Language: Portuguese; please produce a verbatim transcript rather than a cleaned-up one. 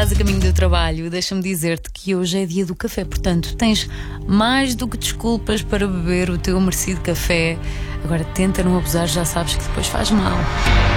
estás a caminho do trabalho, deixa-me dizer-te que hoje é dia do café. Portanto, tens mais do que desculpas para beber o teu merecido café. Agora tenta não abusar, já sabes que depois faz mal.